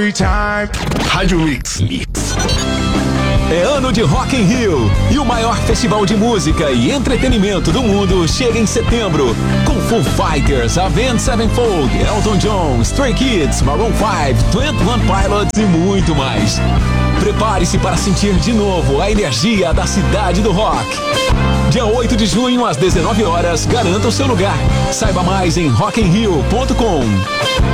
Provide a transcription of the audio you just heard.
Rádio Mix. É ano de Rock in Rio e o maior festival de música e entretenimento do mundo chega em setembro com Foo Fighters, Avenged Sevenfold, Elton John, Stray Kids, Maroon 5, 21 Pilots e muito mais. Prepare-se para sentir de novo a energia da cidade do rock. Dia 8 de junho às 19 horas, garanta o seu lugar. Saiba mais em rockinrio.com.